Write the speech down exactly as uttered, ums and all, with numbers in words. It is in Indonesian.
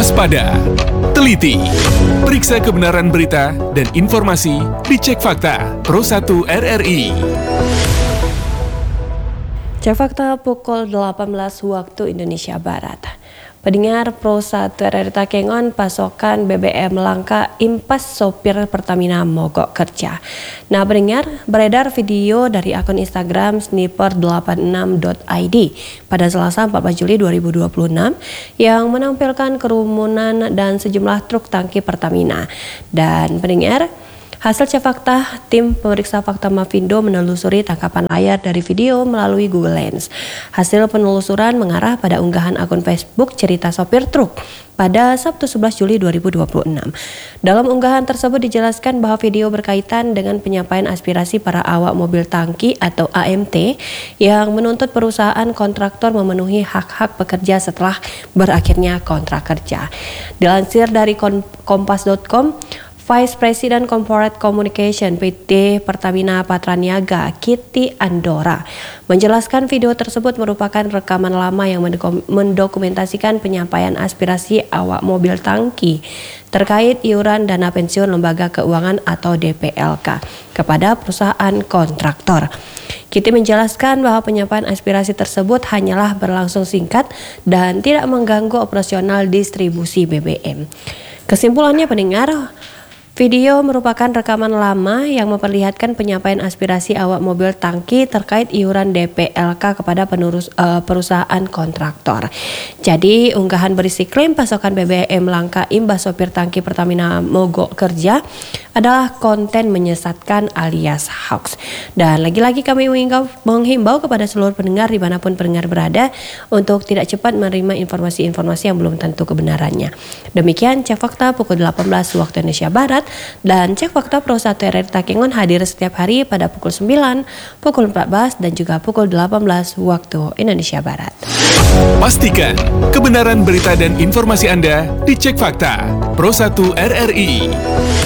waspada, teliti, periksa kebenaran berita dan informasi dicek fakta Pro satu R R I. Cek fakta pukul delapan belas waktu Indonesia Barat. Pendengar Pro satu R R I Takengon, pasokan B B M langka, impas sopir Pertamina mogok kerja. Nah pendengar, beredar video dari akun Instagram sniper delapan enam dot I D pada Selasa empat belas Juli dua ribu dua puluh enam yang menampilkan kerumunan dan sejumlah truk tangki Pertamina. Dan pendengar, hasil cek fakta, tim pemeriksa fakta Mavindo menelusuri tangkapan layar dari video melalui Google Lens. Hasil penelusuran mengarah pada unggahan akun Facebook Cerita Sopir Truk pada Sabtu sebelas Juli dua ribu dua puluh enam. Dalam unggahan tersebut dijelaskan bahwa video berkaitan dengan penyampaian aspirasi para awak mobil tangki atau A M T yang menuntut perusahaan kontraktor memenuhi hak-hak pekerja setelah berakhirnya kontrak kerja. Dilansir dari kompas dot com, Vice President Corporate Communication P T Pertamina Patraniaga, Kitty Andora, menjelaskan video tersebut merupakan rekaman lama yang mendokumentasikan penyampaian aspirasi awak mobil tangki terkait iuran dana pensiun lembaga keuangan atau D P L K kepada perusahaan kontraktor. Kitty menjelaskan bahwa penyampaian aspirasi tersebut hanyalah berlangsung singkat dan tidak mengganggu operasional distribusi B B M. Kesimpulannya pendengar, video merupakan rekaman lama yang memperlihatkan penyampaian aspirasi awak mobil tangki terkait iuran D P L K kepada penurus, uh, perusahaan kontraktor. Jadi unggahan berisi klaim pasokan B B M langka imbas sopir tangki Pertamina mogok kerja adalah konten menyesatkan alias hoax. Dan lagi-lagi kami menghimbau, menghimbau kepada seluruh pendengar dimanapun pendengar berada untuk tidak cepat menerima informasi-informasi yang belum tentu kebenarannya. Demikian cek fakta pukul delapan belas waktu Indonesia Barat. Dan cek fakta Pro satu R R I Takengon hadir setiap hari pada pukul sembilan, pukul empat belas, dan juga pukul delapan belas waktu Indonesia Barat. Pastikan kebenaran berita dan informasi Anda dicek fakta Pro satu R R I.